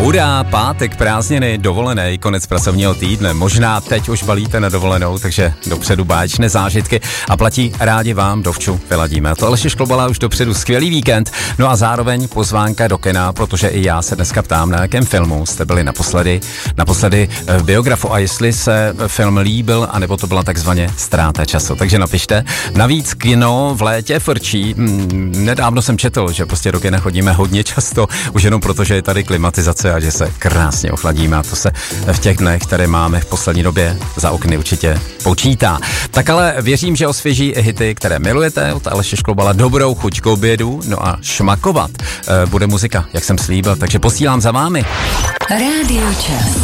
Hurá, pátek, prázdniny, dovolený, konec pracovního týdne. Možná teď už balíte na dovolenou, takže dopředu báječné zážitky a platí rádi vám dovču vyladíme. A to Aleše Šklobala už dopředu skvělý víkend, no a zároveň pozvánka do kina, protože i já se dneska ptám, na jakém filmu jste byli naposledy v Biografu a jestli se film líbil, anebo to byla takzvaně ztráta času. Takže napište. Navíc kino v létě frčí. Nedávno jsem četl, že prostě do kina chodíme hodně často, už jenom proto, že je tady klimatizace a že se krásně ochladíme a to se v těch dnech, které máme v poslední době za okny určitě počítá. Tak ale věřím, že osvěží hity, které milujete od Aleše Šklobala, dobrou chuť k obědu, no a šmakovat bude muzika, jak jsem slíbil, takže posílám za vámi. Rádio Čas.